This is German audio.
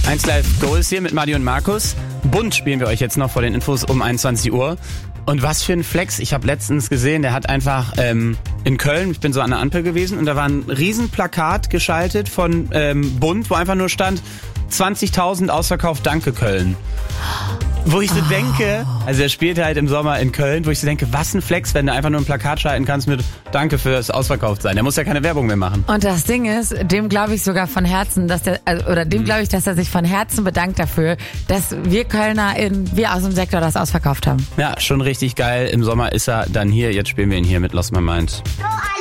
1 Live Go ist hier mit Madi und Markus. Bunt spielen wir euch jetzt noch vor den Infos um 21 Uhr. Und was für ein Flex. Ich habe letztens gesehen, der hat einfach in Köln, ich bin so an der Ampel gewesen, und da war ein Riesenplakat geschaltet von Bunt, wo einfach nur stand 20.000 ausverkauft, danke Köln. Wo ich so denke, also er spielt halt im Sommer in Köln, wo ich so denke, was ein Flex, wenn du einfach nur ein Plakat schalten kannst mit Danke fürs Ausverkauft-Sein. Der muss ja keine Werbung mehr machen. Und das Ding ist, dem glaube ich sogar von Herzen, dass glaube ich, dass er sich von Herzen bedankt dafür, dass wir wir aus dem Sektor das ausverkauft haben. Ja, schon richtig geil. Im Sommer ist er dann hier. Jetzt spielen wir ihn hier mit Lost My Mind. Go